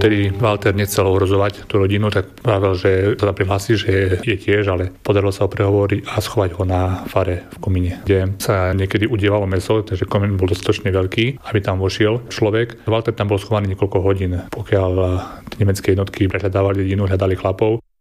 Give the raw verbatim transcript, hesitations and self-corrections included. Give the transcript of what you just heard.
Vtedy Walter nechcel ohrozovať tú rodinu, tak pravil, že sa prihlási, že je tiež, ale podarilo sa ho prehovoriť a schovať ho na fare v komíne, kde sa niekedy udievalo mäso, takže komín bol dostatočne veľký, aby tam vošiel človek. Walter tam bol schovaný niekoľko hodín, pokiaľ tie nemecké jednotky prehľadávali dedinu, hľadali chlapov.